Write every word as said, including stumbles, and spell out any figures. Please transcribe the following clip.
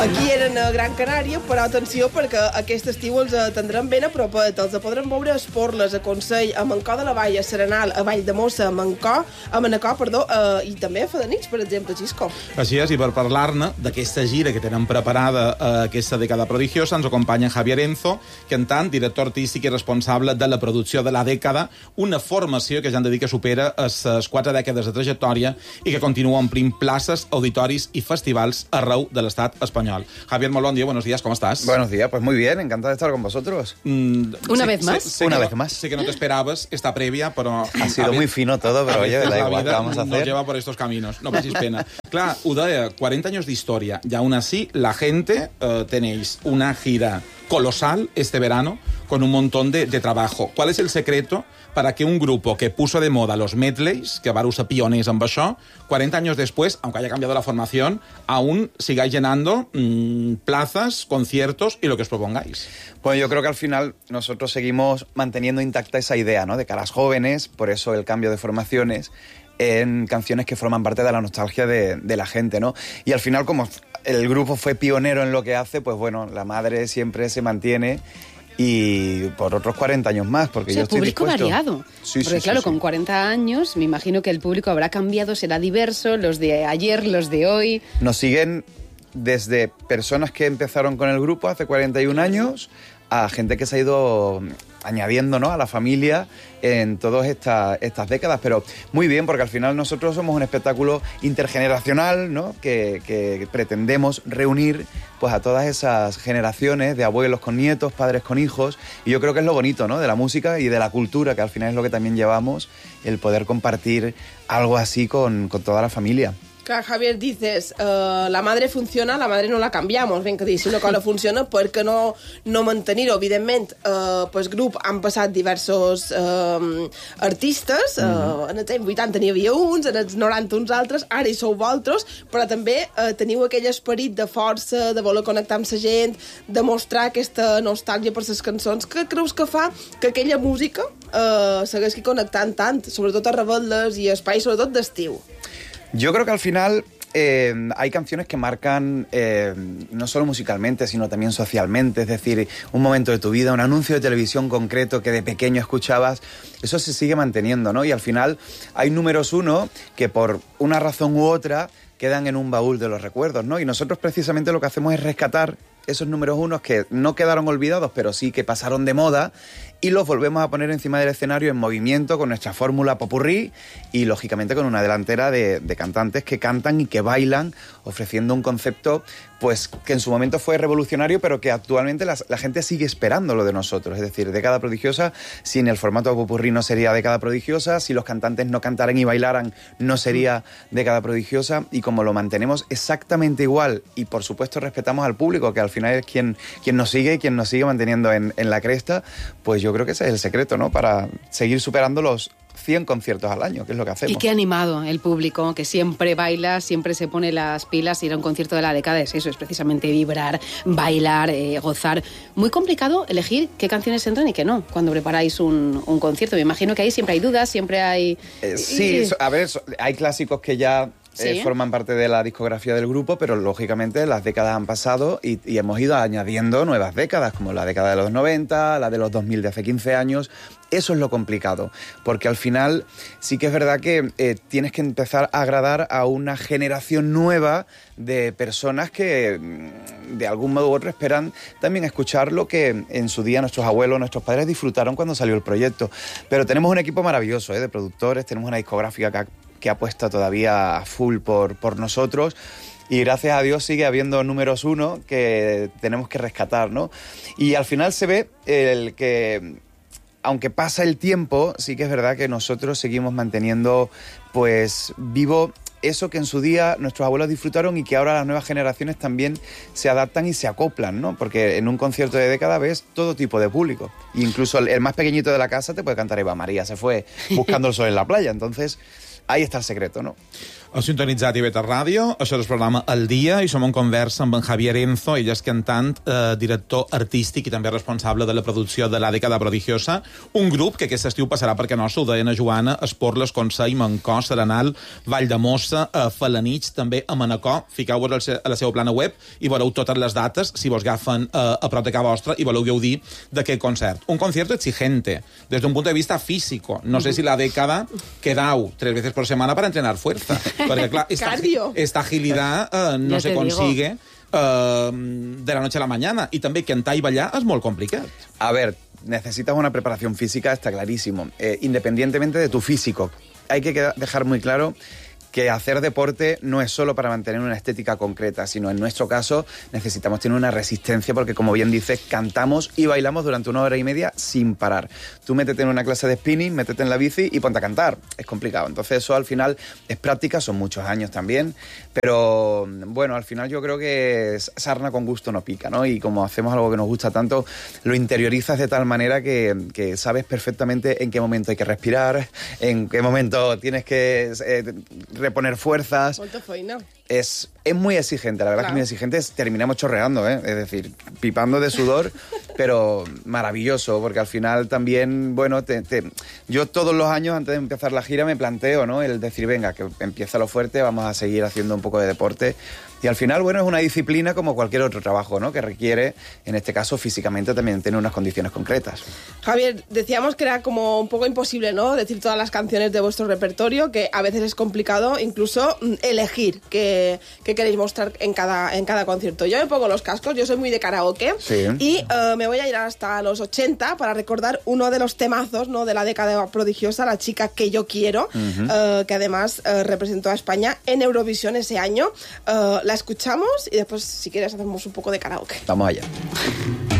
Aquí eren a Gran Canària, però atenció perquè aquest estiu els tindrem ben a propet. Els podrem veure a Esporles, a Consell, a Mancó de la Vall, a Serenal, a Vall de Mossa, a Mancó, a Manacor, perdó, eh, i també a Fedanix, per exemple, Xisco. Així és, i per parlar-ne d'aquesta gira que tenen preparada eh, aquesta dècada prodigiosa, ens acompanya Javier Enzo, cantant, director artístic i responsable de la producció de la dècada, una formació que ja han de dir que supera les quatre dècades de trajectòria i que continua omplint places, auditoris i festivals arreu de l'estat espanyol. Javier, muy buen día, buenos días, ¿cómo estás? Buenos días, pues muy bien, encantado de estar con vosotros. Mm, ¿Una sé, vez más? Sé, sé Una no, vez más. Sé que no te esperabas esta previa, pero... Ha sido muy fino todo, pero oye, da igual, ¿qué vamos a hacer? Nos lleva por estos caminos, no paséis pena. Clar, ho deia, cuarenta años de historia, y aún así la gente eh, tenéis una gira colosal este verano con un montón de, de trabajo. ¿Cuál es el secreto para que un grupo que puso de moda los medleys, que vareu ser pioners amb això, cuarenta años después, aunque haya cambiado la formación, aún sigáis llenando mmm, plazas, conciertos y lo que os propongáis? Pues yo creo que al final nosotros seguimos manteniendo intacta esa idea, ¿no?, de que a las jóvenes, por eso el cambio de formaciones, en canciones que forman parte de la nostalgia de, de la gente, ¿no? Y al final, como el grupo fue pionero en lo que hace, pues bueno, la madre siempre se mantiene y por otros cuarenta años más, porque o sea, yo estoy público dispuesto. variado. Sí, porque sí, claro, sí, con sí. cuarenta años, me imagino que el público habrá cambiado, será diverso, los de ayer, los de hoy. Nos siguen desde personas que empezaron con el grupo hace cuarenta y un años a gente que se ha ido añadiendo, ¿no?, a la familia en todas esta, estas décadas, pero muy bien, porque al final nosotros somos un espectáculo intergeneracional, ¿no?, que, que pretendemos reunir pues a todas esas generaciones de abuelos con nietos, padres con hijos, y yo creo que es lo bonito, ¿no?, de la música y de la cultura, que al final es lo que también llevamos, el poder compartir algo así con, con toda la familia. Clar, Javier, dices, uh, la madre funciona, la madre no la canviamos. Ben que dir, si una cosa funciona, per què no, no mantenir-ho? Evidentment, uh, pel grup han passat diversos uh, artistes, uh, mm-hmm. en els anys vuitanta n'hi havia uns, en els noranta uns altres, ara hi sou vosaltres, però també uh, teniu aquell esperit de força, de voler connectar amb la gent, de mostrar aquesta nostàlgia per les cançons. Què creus que fa que aquella música uh, segueixi connectant tant, sobretot a revetles i espais, sobretot d'estiu? Yo creo que al final eh, hay canciones que marcan eh, no solo musicalmente, sino también socialmente. Es decir, un momento de tu vida, un anuncio de televisión concreto que de pequeño escuchabas, eso se sigue manteniendo, ¿no? Y al final hay números uno que por una razón u otra quedan en un baúl de los recuerdos, ¿no? Y nosotros precisamente lo que hacemos es rescatar esos números unos que no quedaron olvidados, pero sí que pasaron de moda, y los volvemos a poner encima del escenario en movimiento con nuestra fórmula popurrí y, lógicamente, con una delantera de, de cantantes que cantan y que bailan, ofreciendo un concepto pues que en su momento fue revolucionario, pero que actualmente la, la gente sigue esperando lo de nosotros. Es decir, década prodigiosa, sin el formato popurrí no sería década prodigiosa, si los cantantes no cantaran y bailaran no sería década prodigiosa, y como lo mantenemos exactamente igual y, por supuesto, respetamos al público, que al final es quien, quien nos sigue y quien nos sigue manteniendo en, en la cresta, pues yo creo que ese es el secreto, ¿no?, para seguir superando los cien conciertos al año, que es lo que hacemos. Y qué animado el público, que siempre baila, siempre se pone las pilas. Ir a un concierto de la década es eso, es precisamente vibrar, bailar, eh, gozar. Muy complicado elegir qué canciones entran y qué no cuando preparáis un, un concierto. Me imagino que ahí siempre hay dudas, siempre hay... Eh, sí, a ver, hay clásicos que ya... ¿Sí? Eh, forman parte de la discografía del grupo, pero lógicamente las décadas han pasado y, y hemos ido añadiendo nuevas décadas, como la década de los noventa, la de los dos mil de hace quince años. Eso es lo complicado, porque al final sí que es verdad que eh, tienes que empezar a agradar a una generación nueva de personas que de algún modo u otro esperan también escuchar lo que en su día nuestros abuelos, nuestros padres disfrutaron cuando salió el proyecto. Pero tenemos un equipo maravilloso, ¿eh?, de productores, tenemos una discográfica que ha que apuesta todavía a full por, por nosotros, y gracias a Dios sigue habiendo números uno que tenemos que rescatar, ¿no? Y al final se ve el que, aunque pasa el tiempo, sí que es verdad que nosotros seguimos manteniendo pues vivo eso que en su día nuestros abuelos disfrutaron y que ahora las nuevas generaciones también se adaptan y se acoplan, ¿no? Porque en un concierto de década ves todo tipo de público. E incluso el, el más pequeñito de la casa te puede cantar Eva María se fue buscando el sol en la playa. Entonces, ahí está el secreto, ¿no? Heu sintonitzat I V tres Ràdio, això és el programa El Dia, i som en conversa amb en Javier Enzo, ell és cantant, eh, director artístic i també responsable de la producció de La Dècada Prodigiosa, un grup que aquest estiu passarà perquè nostre, ho deien a Joana, Esporles, Consell, Mancó, Serenal, Valldemossa, a Felanitx, també a Manacor. Fiqueu-vos a la seva plana web i veureu totes les dates, si vos agafen eh, a prop de casa vostra, i voleu gaudir d'aquest concert. Un concierto exigente, desde un punto de vista físico. No sé si la década quedau tres veces por semana para entrenar fuerza. Porque, claro, esta, esta agilidad eh, no ya se consigue eh, de la noche a la mañana. Y también cantar y bailar es muy complicado. A ver, necesitas una preparación física, está clarísimo. Eh, independientemente de tu físico. Hay que dejar muy claro que hacer deporte no es solo para mantener una estética concreta, sino en nuestro caso necesitamos tener una resistencia porque, como bien dices, cantamos y bailamos durante una hora y media sin parar. Tú métete en una clase de spinning, métete en la bici y ponte a cantar. Es complicado. Entonces eso al final es práctica, son muchos años también, pero bueno, al final yo creo que sarna con gusto no pica, ¿no? Y como hacemos algo que nos gusta tanto, lo interiorizas de tal manera que, que sabes perfectamente en qué momento hay que respirar, en qué momento tienes que eh, reponer fuerzas. Es, es muy exigente, la verdad, claro. Que es muy exigente. Terminamos chorreando, ¿eh? Es decir, pipando de sudor, pero maravilloso, porque al final también, bueno, te, te, yo todos los años antes de empezar la gira me planteo, ¿no? El decir, venga, que empieza lo fuerte, vamos a seguir haciendo un poco de deporte. Y al final, bueno, es una disciplina como cualquier otro trabajo, ¿no? Que requiere, en este caso, físicamente también tener unas condiciones concretas. Javier, decíamos que era como un poco imposible, ¿no? Decir todas las canciones de vuestro repertorio, que a veces es complicado incluso elegir qué, qué queréis mostrar en cada, en cada concierto. Yo me pongo los cascos, yo soy muy de karaoke, sí. Y uh, me voy a ir hasta los ochenta para recordar uno de los temazos, ¿no? De la década prodigiosa, La chica que yo quiero, uh-huh. uh, que además uh, representó a España en Eurovisión ese año. Uh, la escuchamos y después, si quieres, hacemos un poco de karaoke. Vamos allá.